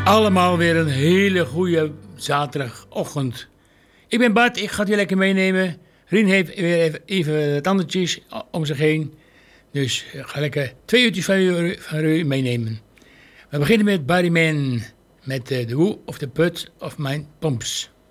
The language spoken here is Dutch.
Allemaal weer een hele goede zaterdagochtend. Ik ben Bart, ik ga het weer lekker meenemen. Rien heeft weer even tandertjes om zich heen. Dus ga lekker 2 uurtjes van u meenemen. We beginnen met Barry Man met The Who of the Put of My Pumps.